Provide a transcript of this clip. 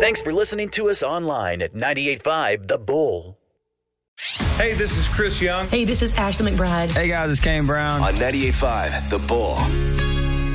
Thanks for listening to us online at 98.5 The Bull. Hey, this is Chris Young. Hey, this is Ashley McBride. Hey, guys, it's Kane Brown. On 98.5 The Bull.